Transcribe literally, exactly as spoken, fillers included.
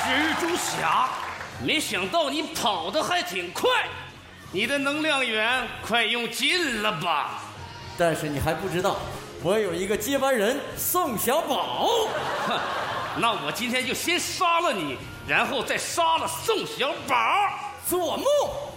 蜘蛛侠，没想到你跑得还挺快，你的能量源快用尽了吧？ 但是你还不知道，我有一个接班人宋小宝。 哼，那我今天就先杀了你，然后再杀了宋小宝。 做梦！